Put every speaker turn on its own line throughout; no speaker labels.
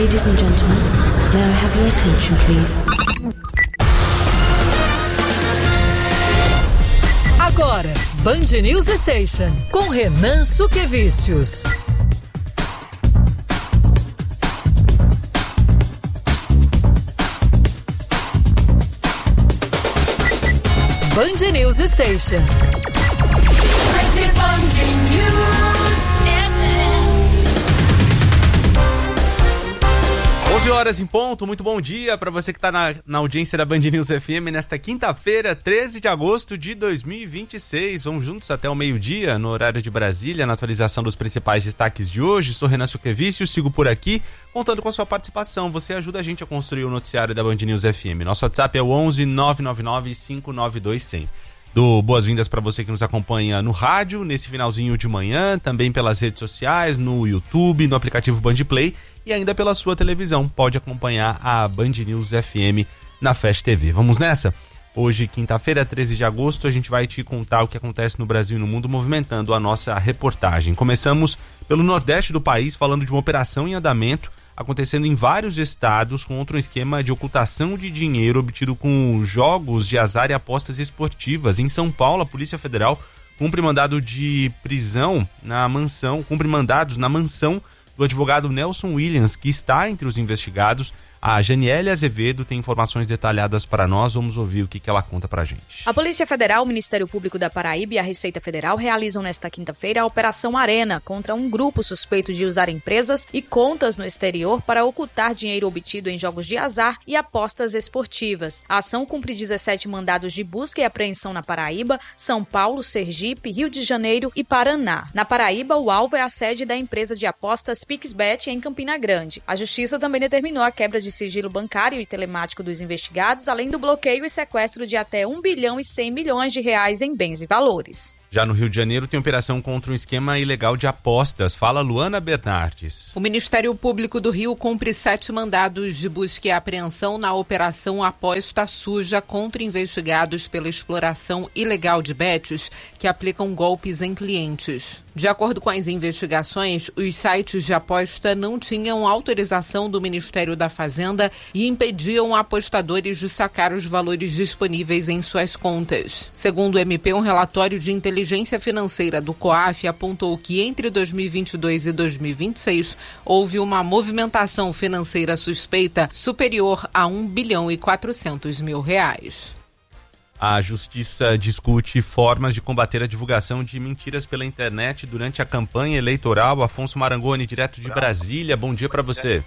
Ladies and gentlemen, may I have your attention, please?
Agora, Band News Station, com Renan Suquevicius. Band News Station.
11 horas em ponto, muito bom dia para você que está na audiência da Band News FM nesta quinta-feira, 13 de agosto de 2026. Vamos juntos até o meio-dia, no horário de Brasília, na atualização dos principais destaques de hoje. Sou Renan Suquevicius, sigo por aqui, contando com a sua participação. Você ajuda a gente a construir o noticiário da Band News FM. Nosso WhatsApp é o 11 999 592 100. Dou boas-vindas para você que nos acompanha no rádio, nesse finalzinho de manhã, também pelas redes sociais, no YouTube, no aplicativo Band Play e ainda pela sua televisão. Pode acompanhar a Band News FM na Fast TV. Vamos nessa? Hoje, quinta-feira, 13 de agosto, a gente vai te contar o que acontece no Brasil e no mundo, movimentando a nossa reportagem. Começamos pelo Nordeste do país, falando de uma operação em andamento acontecendo em vários estados contra um esquema de ocultação de dinheiro obtido com jogos de azar e apostas esportivas. Em São Paulo, a Polícia Federal cumpre mandados na mansão do advogado Nelson Williams, que está entre os investigados. A Janiele Azevedo tem informações detalhadas para nós. Vamos ouvir o que ela conta pra gente.
A Polícia Federal, o Ministério Público da Paraíba e a Receita Federal realizam nesta quinta-feira a Operação Arena contra um grupo suspeito de usar empresas e contas no exterior para ocultar dinheiro obtido em jogos de azar e apostas esportivas. A ação cumpre 17 mandados de busca e apreensão na Paraíba, São Paulo, Sergipe, Rio de Janeiro e Paraná. Na Paraíba, o alvo é a sede da empresa de apostas PixBet em Campina Grande. A Justiça também determinou a quebra de sigilo bancário e telemático dos investigados, além do bloqueio e sequestro de até 1 bilhão e 100 milhões de reais em bens e valores.
Já no Rio de Janeiro tem operação contra um esquema ilegal de apostas. Fala Luana Bernardes.
O Ministério Público do Rio cumpre 7 mandados de busca e apreensão na Operação Aposta Suja contra investigados pela exploração ilegal de bets que aplicam golpes em clientes. De acordo com as investigações, os sites de aposta não tinham autorização do Ministério da Fazenda e impediam apostadores de sacar os valores disponíveis em suas contas. Segundo o MP, um relatório de inteligência financeira do COAF apontou que entre 2022 e 2026 houve uma movimentação financeira suspeita superior a 1 bilhão e 400 mil reais.
A Justiça discute formas de combater a divulgação de mentiras pela internet durante a campanha eleitoral. Afonso Marangoni, direto de Brasília. Bom dia para você.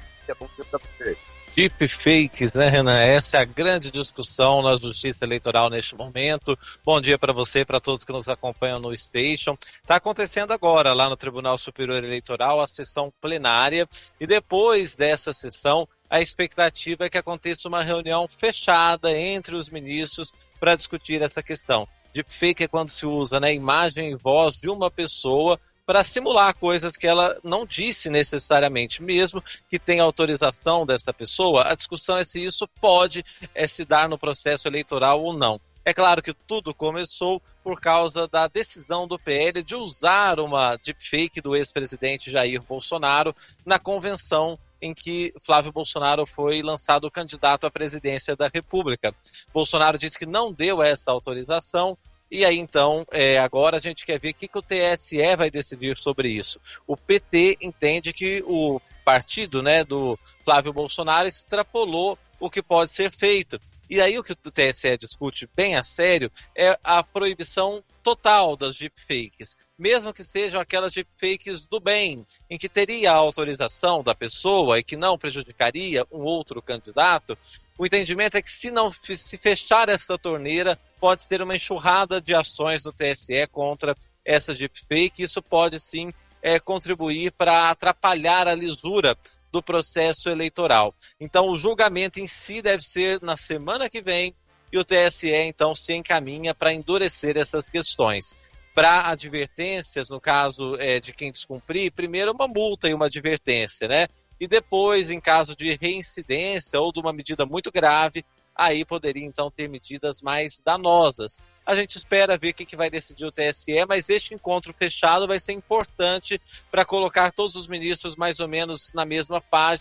Deepfakes, né, Renan? Essa é a grande discussão na Justiça Eleitoral neste momento. Bom dia para você, para todos que nos acompanham no Station. Está acontecendo agora, lá no Tribunal Superior Eleitoral, a sessão plenária. E depois dessa sessão, a expectativa é que aconteça uma reunião fechada entre os ministros para discutir essa questão. Deepfake é quando se usa, né, imagem e voz de uma pessoa para simular coisas que ela não disse necessariamente, mesmo que tenha autorização dessa pessoa. A discussão é se isso pode se dar no processo eleitoral ou não. É claro que tudo começou por causa da decisão do PL de usar uma deepfake do ex-presidente Jair Bolsonaro na convenção em que Flávio Bolsonaro foi lançado candidato à presidência da República. Bolsonaro disse que não deu essa autorização. E aí, então, agora a gente quer ver o que o TSE vai decidir sobre isso. O PT entende que o partido, né, do Flávio Bolsonaro extrapolou o que pode ser feito. E aí o que o TSE discute bem a sério é a proibição total das deepfakes, mesmo que sejam aquelas deepfakes do bem, em que teria a autorização da pessoa e que não prejudicaria um outro candidato. O entendimento é que se fechar essa torneira, pode ter uma enxurrada de ações do TSE contra essa deepfake. Isso pode sim contribuir para atrapalhar a lisura do processo eleitoral. Então o julgamento em si deve ser na semana que vem e o TSE então se encaminha para endurecer essas questões. Para advertências, no caso de quem descumprir, primeiro uma multa e uma advertência, né? E depois, em caso de reincidência ou de uma medida muito grave, aí poderia então ter medidas mais danosas. A gente espera ver o que vai decidir o TSE, mas este encontro fechado vai ser importante para colocar todos os ministros mais ou menos na mesma página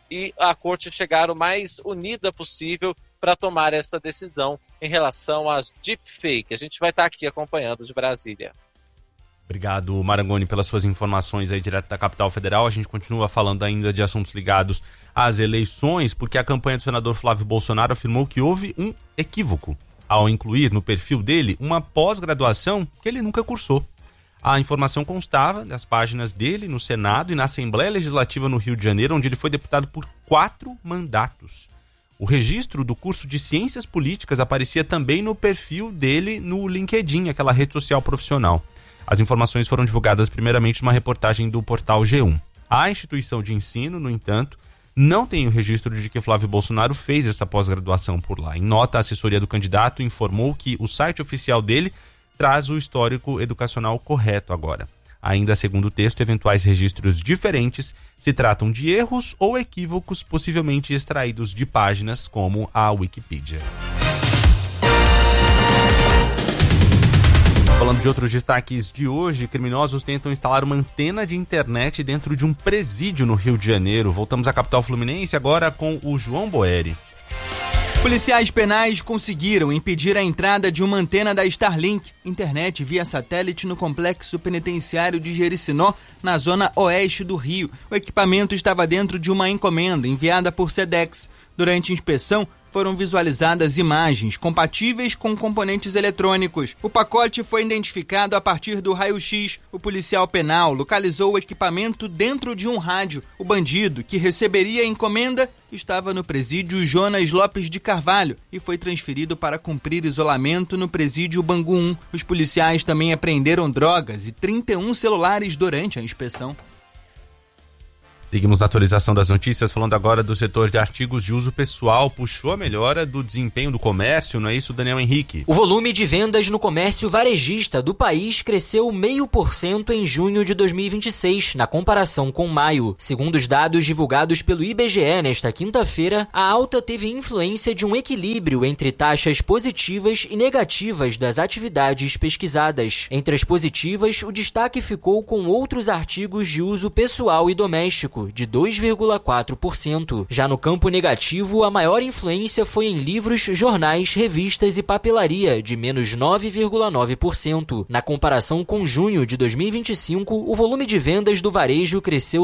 e a corte chegar o mais unida possível para tomar essa decisão em relação às deepfake. A gente vai estar aqui acompanhando de Brasília.
Obrigado, Marangoni, pelas suas informações aí direto da capital federal. A gente continua falando ainda de assuntos ligados às eleições, porque a campanha do senador Flávio Bolsonaro afirmou que houve um equívoco ao incluir no perfil dele uma pós-graduação que ele nunca cursou. A informação constava das páginas dele no Senado e na Assembleia Legislativa no Rio de Janeiro, onde ele foi deputado por 4 mandatos. O registro do curso de Ciências Políticas aparecia também no perfil dele no LinkedIn, aquela rede social profissional. As informações foram divulgadas primeiramente numa reportagem do portal G1. A instituição de ensino, no entanto, não tem o registro de que Flávio Bolsonaro fez essa pós-graduação por lá. Em nota, a assessoria do candidato informou que o site oficial dele traz o histórico educacional correto agora. Ainda segundo o texto, eventuais registros diferentes se tratam de erros ou equívocos possivelmente extraídos de páginas como a Wikipedia. Falando de outros destaques de hoje, criminosos tentam instalar uma antena de internet dentro de um presídio no Rio de Janeiro. Voltamos à capital fluminense agora com o João Boeri.
Policiais penais conseguiram impedir a entrada de uma antena da Starlink, internet via satélite, no complexo penitenciário de Jericinó, na zona oeste do Rio. O equipamento estava dentro de uma encomenda enviada por Sedex. Durante a inspeção, foram visualizadas imagens compatíveis com componentes eletrônicos. O pacote foi identificado a partir do raio-x. O policial penal localizou o equipamento dentro de um rádio. O bandido, que receberia a encomenda, estava no presídio Jonas Lopes de Carvalho e foi transferido para cumprir isolamento no presídio Bangu 1. Os policiais também apreenderam drogas e 31 celulares durante a inspeção.
Seguimos na atualização das notícias, falando agora do setor de artigos de uso pessoal. Puxou a melhora do desempenho do comércio, não é isso, Daniel Henrique?
O volume de vendas no comércio varejista do país cresceu 0,5% em junho de 2026, na comparação com maio. Segundo os dados divulgados pelo IBGE nesta quinta-feira, a alta teve influência de um equilíbrio entre taxas positivas e negativas das atividades pesquisadas. Entre as positivas, o destaque ficou com outros artigos de uso pessoal e doméstico, de 2,4%. Já no campo negativo, a maior influência foi em livros, jornais, revistas e papelaria, de menos 9,9%. Na comparação com junho de 2025, o volume de vendas do varejo cresceu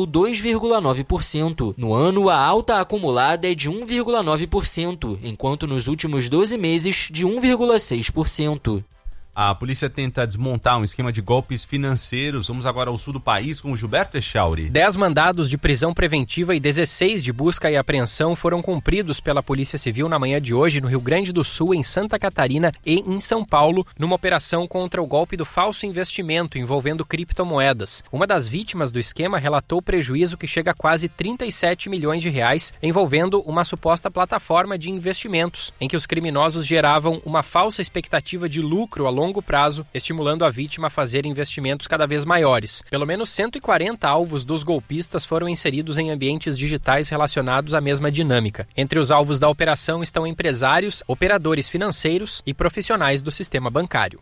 2,9%. No ano, a alta acumulada é de 1,9%, enquanto nos últimos 12 meses, de 1,6%.
A polícia tenta desmontar um esquema de golpes financeiros. Vamos agora ao sul do país com o Gilberto Echauri.
10 mandados de prisão preventiva e 16 de busca e apreensão foram cumpridos pela Polícia Civil na manhã de hoje no Rio Grande do Sul, em Santa Catarina e em São Paulo, numa operação contra o golpe do falso investimento envolvendo criptomoedas. Uma das vítimas do esquema relatou prejuízo que chega a quase 37 milhões de reais, envolvendo uma suposta plataforma de investimentos, em que os criminosos geravam uma falsa expectativa de lucro a longo prazo, estimulando a vítima a fazer investimentos cada vez maiores. Pelo menos 140 alvos dos golpistas foram inseridos em ambientes digitais relacionados à mesma dinâmica. Entre os alvos da operação estão empresários, operadores financeiros e profissionais do sistema bancário.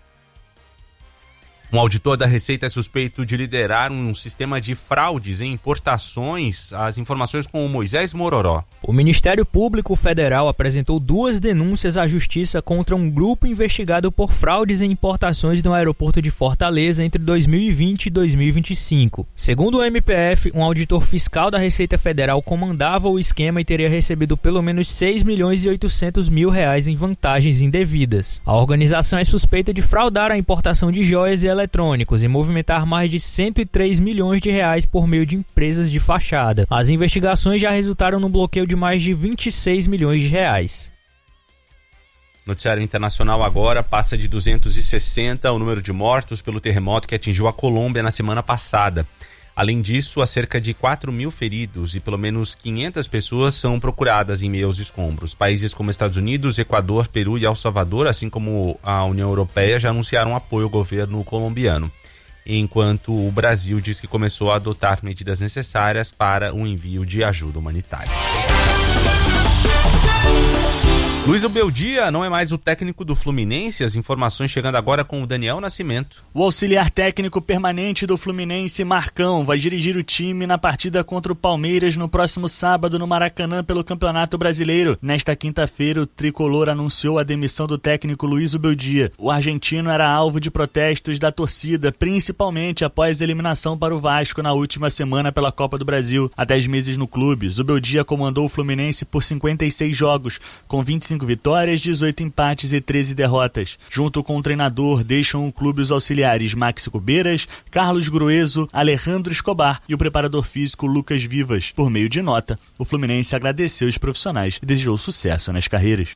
Um auditor da Receita é suspeito de liderar um sistema de fraudes em importações. As informações com o Moisés Mororó.
O Ministério Público Federal apresentou 2 denúncias à Justiça contra um grupo investigado por fraudes em importações no aeroporto de Fortaleza entre 2020 e 2025. Segundo o MPF, um auditor fiscal da Receita Federal comandava o esquema e teria recebido pelo menos R$6 milhões e 800 mil em vantagens indevidas. A organização é suspeita de fraudar a importação de joias e eletrônicos e movimentar mais de 103 milhões de reais por meio de empresas de fachada. As investigações já resultaram no bloqueio de mais de 26 milhões de reais.
Noticiário internacional agora passa de 260 o número de mortos pelo terremoto que atingiu a Colômbia na semana passada. Além disso, há cerca de 4 mil feridos e pelo menos 500 pessoas são procuradas em meio aos escombros. Países como Estados Unidos, Equador, Peru e El Salvador, assim como a União Europeia, já anunciaram apoio ao governo colombiano, enquanto o Brasil diz que começou a adotar medidas necessárias para o envio de ajuda humanitária. Luiz Beldia não é mais o técnico do Fluminense, as informações chegando agora com o Daniel Nascimento.
O auxiliar técnico permanente do Fluminense, Marcão, vai dirigir o time na partida contra o Palmeiras no próximo sábado no Maracanã pelo Campeonato Brasileiro. Nesta quinta-feira, o tricolor anunciou a demissão do técnico Luiz Beldia. O argentino era alvo de protestos da torcida, principalmente após a eliminação para o Vasco na última semana pela Copa do Brasil. Há 10 meses no clube, Zubeldia comandou o Fluminense por 56 jogos, com 25 vitórias, 18 empates e 13 derrotas. Junto com o treinador, deixam o clube os auxiliares Maxi Cubeiras, Carlos Grueso, Alejandro Escobar e o preparador físico Lucas Vivas. Por meio de nota, o Fluminense agradeceu os profissionais e desejou sucesso nas carreiras.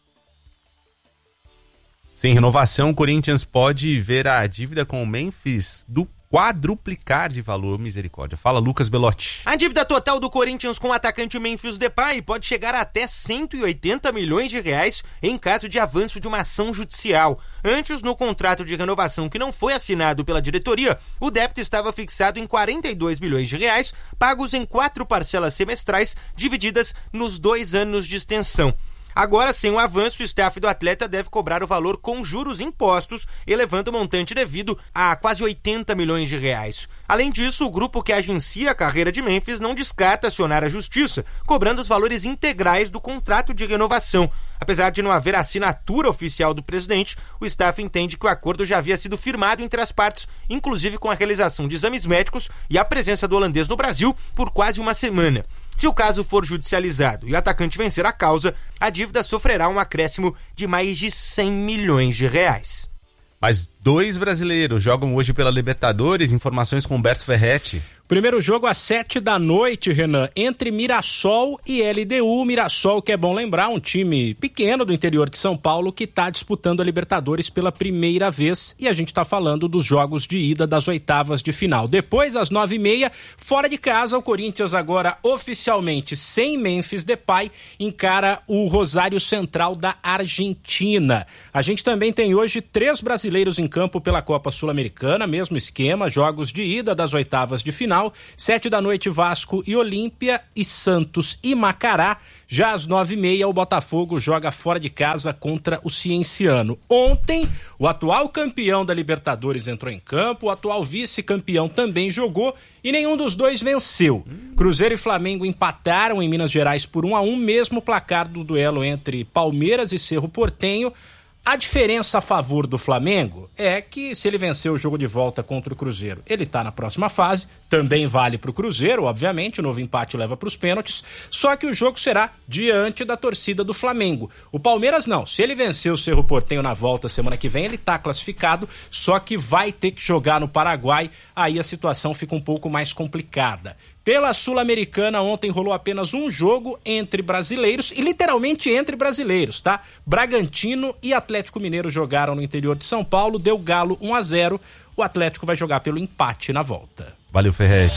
Sem renovação, o Corinthians pode ver a dívida com o Memphis quadruplicar de valor. Misericórdia. Fala, Lucas Belotti.
A dívida total do Corinthians com o atacante Memphis Depay pode chegar a até 180 milhões de reais em caso de avanço de uma ação judicial. Antes, no contrato de renovação que não foi assinado pela diretoria, o débito estava fixado em 42 milhões de reais, pagos em 4 parcelas semestrais, divididas nos 2 anos de extensão. Agora, sem o avanço, o staff do atleta deve cobrar o valor com juros impostos, elevando o montante devido a quase 80 milhões de reais. Além disso, o grupo que agencia a carreira de Memphis não descarta acionar a justiça, cobrando os valores integrais do contrato de renovação. Apesar de não haver assinatura oficial do presidente, o staff entende que o acordo já havia sido firmado entre as partes, inclusive com a realização de exames médicos e a presença do holandês no Brasil por quase uma semana. Se o caso for judicializado e o atacante vencer a causa, a dívida sofrerá um acréscimo de mais de 100 milhões de reais.
Mas 2 brasileiros jogam hoje pela Libertadores. Informações com Humberto Ferretti.
Primeiro jogo às 7 da noite, Renan, entre Mirassol e LDU. Mirassol, que é bom lembrar, um time pequeno do interior de São Paulo que está disputando a Libertadores pela primeira vez. E a gente está falando dos jogos de ida das oitavas de final. Depois, às 9h30, fora de casa, o Corinthians agora oficialmente sem Memphis Depay encara o Rosário Central da Argentina. A gente também tem hoje 3 brasileiros em campo pela Copa Sul-Americana, mesmo esquema, jogos de ida das oitavas de final. 7 da noite, Vasco e Olímpia, e Santos e Macará. Já às 9h30, o Botafogo joga fora de casa contra o Cienciano. Ontem, o atual campeão da Libertadores entrou em campo, o atual vice-campeão também jogou e nenhum dos dois venceu. Cruzeiro e Flamengo empataram em Minas Gerais por 1-1, mesmo placar do duelo entre Palmeiras e Cerro Porteño. A diferença a favor do Flamengo é que, se ele vencer o jogo de volta contra o Cruzeiro, ele está na próxima fase, também vale para o Cruzeiro, obviamente, o novo empate leva para os pênaltis, só que o jogo será diante da torcida do Flamengo. O Palmeiras não, se ele vencer o Cerro Porteño na volta semana que vem, ele está classificado, só que vai ter que jogar no Paraguai, aí a situação fica um pouco mais complicada. Pela Sul-Americana, ontem rolou apenas um jogo entre brasileiros, e literalmente entre brasileiros, tá? Bragantino e Atlético Mineiro jogaram no interior de São Paulo, deu Galo 1-0, o Atlético vai jogar pelo empate na volta.
Valeu, Ferretti.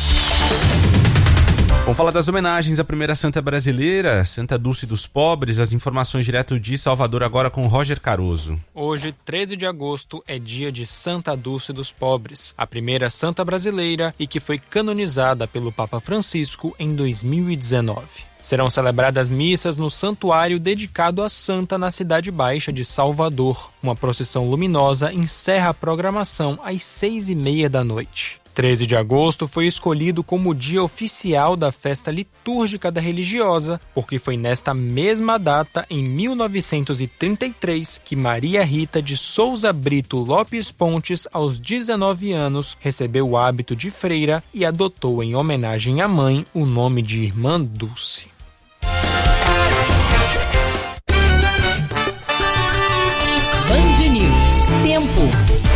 Vamos falar das homenagens à primeira santa brasileira, Santa Dulce dos Pobres. As informações direto de Salvador agora com Roger Caroso.
Hoje, 13 de agosto, é dia de Santa Dulce dos Pobres, a primeira santa brasileira e que foi canonizada pelo Papa Francisco em 2019. Serão celebradas missas no santuário dedicado à santa na Cidade Baixa de Salvador. Uma procissão luminosa encerra a programação às 6h30 da noite. 13 de agosto foi escolhido como o dia oficial da festa litúrgica da religiosa, porque foi nesta mesma data, em 1933, que Maria Rita de Souza Brito Lopes Pontes, aos 19 anos, recebeu o hábito de freira e adotou em homenagem à mãe o nome de Irmã Dulce.
Band News. Tempo.